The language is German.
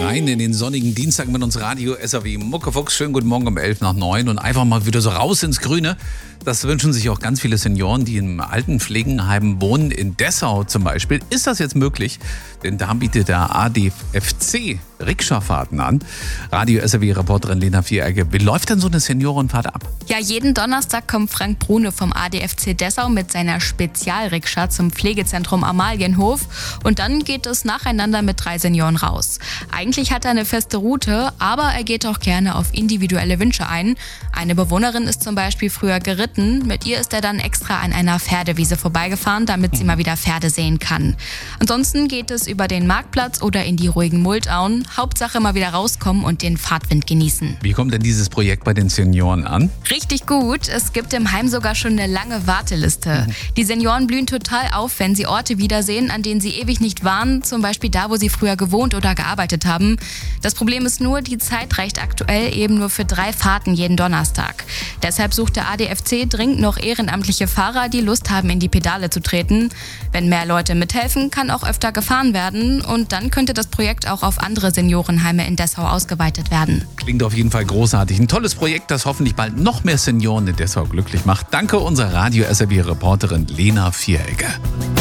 rein in den sonnigen Dienstag mit uns Radio SAW Muckefuchs. Schönen guten Morgen um 11 nach 9 und einfach mal wieder so raus ins Grüne. Das wünschen sich auch ganz viele Senioren, die in Altenpflegenheimen wohnen. In Dessau zum Beispiel ist das jetzt möglich, denn da bietet der ADFC Rikscha-Fahrten an. Radio SAW-Reporterin Lena Vieregge, wie läuft denn so eine Seniorenfahrt ab? Ja, jeden Donnerstag kommt Frank Brune vom ADFC Dessau mit seiner Spezialrikscha zum Pflegezentrum Amalienhof und dann geht es nacheinander mit 3 Senioren raus. Eigentlich hat er eine feste Route, aber er geht auch gerne auf individuelle Wünsche ein. Eine Bewohnerin ist zum Beispiel früher geritten, mit ihr ist er dann extra an einer Pferdewiese vorbeigefahren, damit sie mal wieder Pferde sehen kann. Ansonsten geht es über den Marktplatz oder in die ruhigen Muldauen. Hauptsache mal wieder rauskommen und den Fahrtwind genießen. Wie kommt denn dieses Projekt bei den Senioren an? Richtig gut. Es gibt im Heim sogar schon eine lange Warteliste. Die Senioren blühen total auf, wenn sie Orte wiedersehen, an denen sie ewig nicht waren, zum Beispiel da, wo sie früher gewohnt oder gearbeitet haben. Das Problem ist nur, die Zeit reicht aktuell eben nur für 3 Fahrten jeden Donnerstag. Deshalb sucht der ADFC dringend noch ehrenamtliche Fahrer, die Lust haben, in die Pedale zu treten. Wenn mehr Leute mithelfen, kann auch öfter gefahren werden und dann könnte das Projekt auch auf andere Seniorenheime in Dessau ausgeweitet werden. Klingt auf jeden Fall großartig. Ein tolles Projekt, das hoffentlich bald noch mehr Senioren in Dessau glücklich macht. Danke unserer Radio SAW-Reporterin Lena Vieregge.